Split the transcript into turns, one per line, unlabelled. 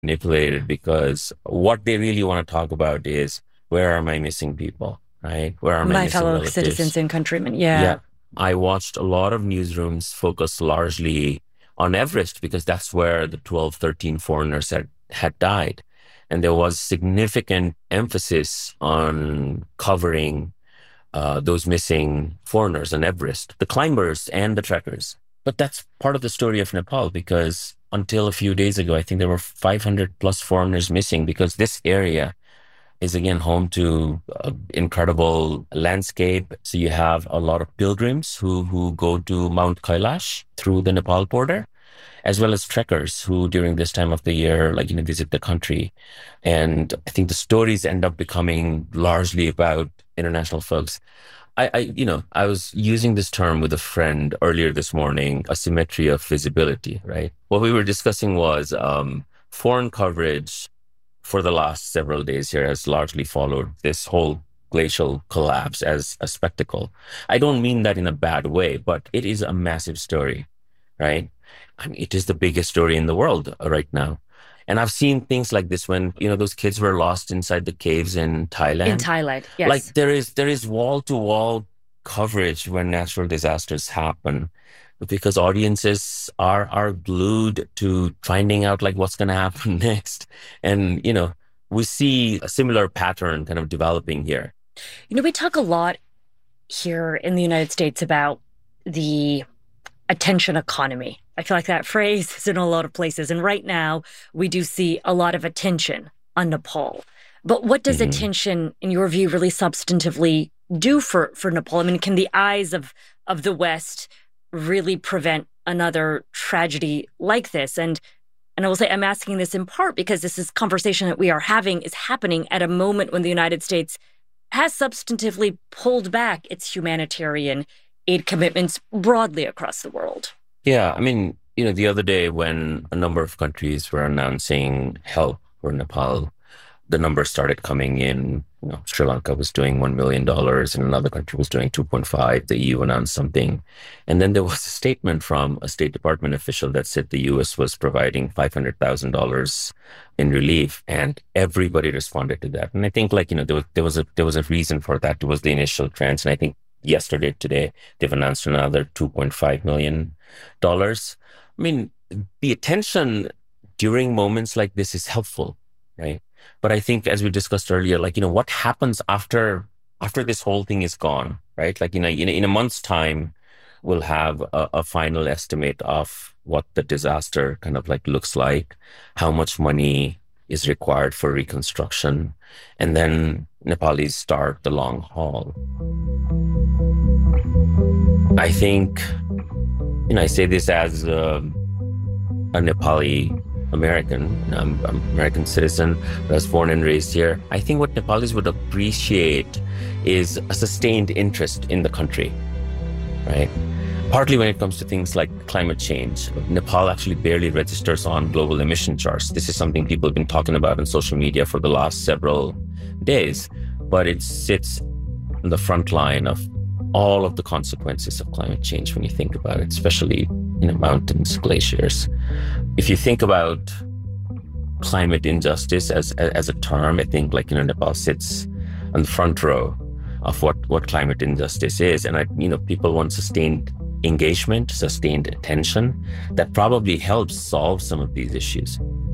manipulated because what they really want to talk about is where are my missing people, right? Where are my
My
missing
fellow citizens
relatives?
and countrymen.
Yeah.
Yeah.
I watched a lot of newsrooms focus largely on Everest because that's where the 12, 13 foreigners had died. And there was significant emphasis on covering those missing foreigners on Everest, the climbers and the trekkers. But that's part of the story of Nepal because until a few days ago, I think there were 500 plus foreigners missing because this area is again home to incredible landscape. So you have a lot of pilgrims who go to Mount Kailash through the Nepal border, as well as trekkers who during this time of the year, visit the country. And I think the stories end up becoming largely about international folks. I was using this term with a friend earlier this morning, asymmetry of visibility, right? What we were discussing was foreign coverage for the last several days here has largely followed this whole glacial collapse as a spectacle. I don't mean that in a bad way, but it is a massive story, right? I mean, it is the biggest story in the world right now. And I've seen things like this when, those kids were lost inside the caves in
In
Thailand.
Thailand,
Like
yes.
there is wall to wall coverage when natural disasters happen because audiences are glued to finding out like what's going to happen next. And, we see a similar pattern kind of developing here.
We talk a lot here in the United States about the attention economy. I feel like that phrase is in a lot of places. And right now, we do see a lot of attention on Nepal. But what does
Mhm.
attention, in your view, really substantively do for Nepal? I mean, can the eyes of the West really prevent another tragedy like this? And I will say I'm asking this in part because this is conversation that we are having is happening at a moment when the United States has substantively pulled back its humanitarian aid commitments broadly across the world.
Yeah, I mean, the other day when a number of countries were announcing help for Nepal, the numbers started coming in. Sri Lanka was doing $1 million and another country was doing 2.5. The EU announced something. And then there was a statement from a State Department official that said the US was providing $500,000 in relief, and everybody responded to that. And I think there was a reason for that. It was the initial trends. And I think today, they've announced another $2.5 million. I mean, the attention during moments like this is helpful, right? But I think, as we discussed earlier, what happens after this whole thing is gone, right? In a month's time, we'll have a final estimate of what the disaster kind of looks like, how much money is required for reconstruction, and then Nepalis start the long haul. I think, I say this as a Nepali American. I'm an American citizen. I was born and raised here. I think what Nepalis would appreciate is a sustained interest in the country, right? Partly when it comes to things like climate change. Nepal actually barely registers on global emission charts. This is something people have been talking about on social media for the last several days, but it sits on the front line of all of the consequences of climate change when you think about it, especially mountains, glaciers. If you think about climate injustice as a term, I think Nepal sits on the front row of what climate injustice is. And people want sustained engagement, sustained attention that probably helps solve some of these issues.